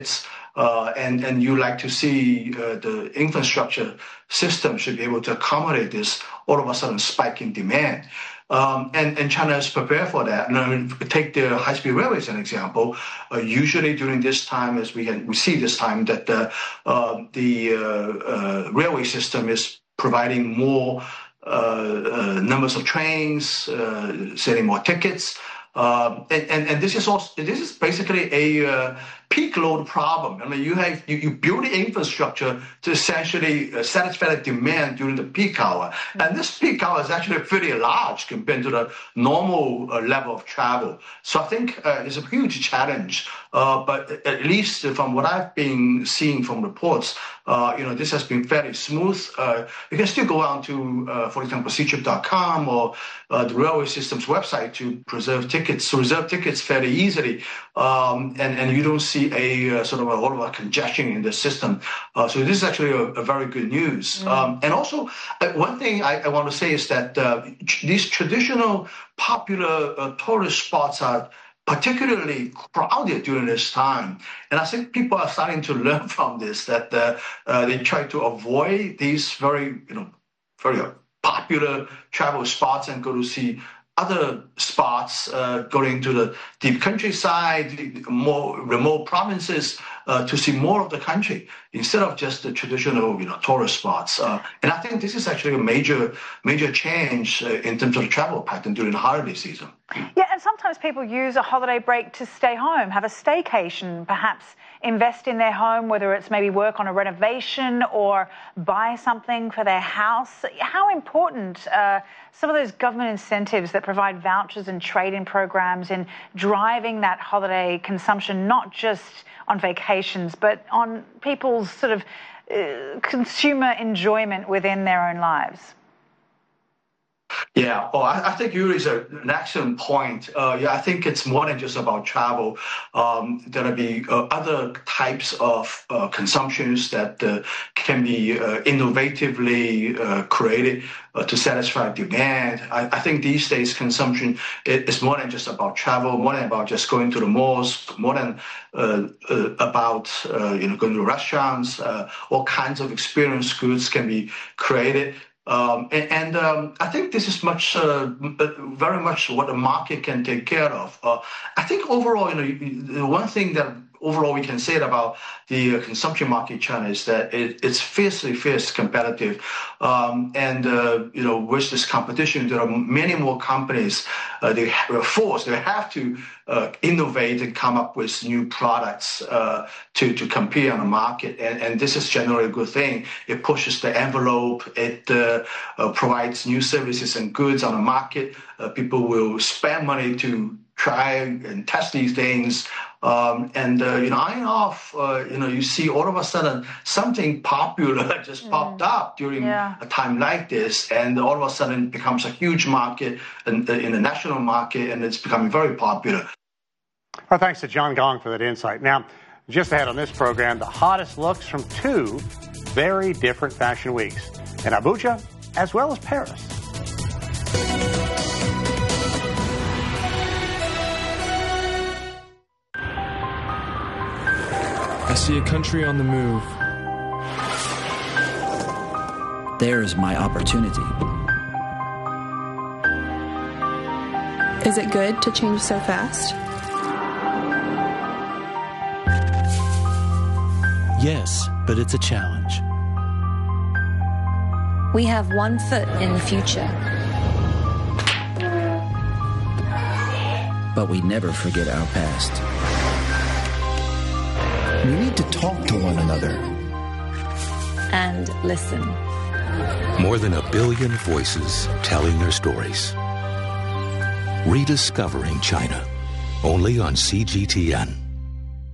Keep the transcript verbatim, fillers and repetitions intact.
Uh, and, and you like to see uh, the infrastructure system should be able to accommodate this all of a sudden spike in demand. Um, and, and China is prepared for that. And, I mean, take the high-speed railway as an example. Uh, usually during this time, as we can we see this time, that the, uh, the uh, uh, railway system is providing more uh, uh, numbers of trains, uh, selling more tickets. Uh, and, and, and this is also this is basically a uh, peak load problem. I mean, you have you, you build the infrastructure to essentially uh, satisfy the demand during the peak hour, and this peak hour is actually pretty large compared to the normal uh, level of travel. So I think uh, it's a huge challenge. Uh, but at least from what I've been seeing from reports, uh, you know, this has been fairly smooth. Uh, you can still go on to, uh, for example, ctrip dot com or uh, the railway system's website to preserve tickets, to reserve tickets fairly easily, um, and and you don't see a uh, sort of a lot of a congestion in the system. Uh, so this is actually a, a very good news. Mm. Um, and also, uh, one thing I, I want to say is that uh, these traditional popular uh, tourist spots are particularly crowded during this time. And I think people are starting to learn from this, that uh, uh, they try to avoid these very, you know, very popular travel spots and go to see other spots, uh, going to the deep countryside, more remote provinces, uh, to see more of the country instead of just the traditional, you know, tourist spots. Uh, and I think this is actually a major, major change uh, in terms of the travel pattern during the holiday season. Yeah, and sometimes people use a holiday break to stay home, have a staycation, perhaps invest in their home, whether it's maybe work on a renovation or buy something for their house. How important uh, some of those government incentives that provide vouchers and trade-in programs in driving that holiday consumption, not just on vacations, but on people's sort of uh, consumer enjoyment within their own lives? Yeah, well, I, I think you raise a, an excellent point. Uh, yeah, I think it's more than just about travel. Um, there'll be uh, other types of uh, consumptions that uh, can be uh, innovatively uh, created uh, to satisfy demand. I, I think these days consumption is more than just about travel, more than about just going to the malls, more than uh, uh, about uh, you know going to restaurants. Uh, all kinds of experience goods can be created. Um, and and um, I think this is much, uh, very much what the market can take care of. Uh, I think overall, you know, the one thing that overall we can say about the uh, consumption market in China is that it, it's fiercely, fierce competitive. Um, and, uh, you know, with this competition, there are many more companies, uh, they are forced, they have to uh, innovate and come up with new products uh, to, to compete on the market. And, and this is generally a good thing. It pushes the envelope. It uh, uh, provides new services and goods on the market. Uh, people will spend money to try and test these things. Um, and, uh, you know, on and off, uh, you know, you see all of a sudden something popular just mm. popped up during yeah. a time like this. And all of a sudden it becomes a huge market in, in the national market, and it's becoming very popular. Well, thanks to John Gong for that insight. Now, just ahead on this program, the hottest looks from two very different fashion weeks in Abuja as well as Paris. I see a country on the move. There's my opportunity. Is it good to change so fast? Yes, but it's a challenge. We have one foot in the future. But we never forget our past. We need to talk to one another. And listen. More than a billion voices telling their stories. Rediscovering China. Only on C G T N.